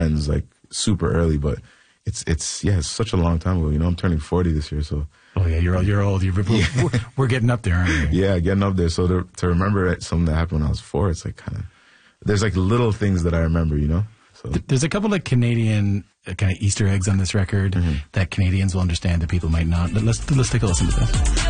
friends like super early, but it's such a long time ago. You know, I'm turning 40 this year, so. Oh yeah, you're old. We're getting up there, aren't we? Yeah, getting up there. So to remember something that happened when I was 4, it's like kind of, there's like little things that I remember, you know. So there's a couple of Canadian kind of Easter eggs on this record that Canadians will understand that people might not. But let's take a listen to this.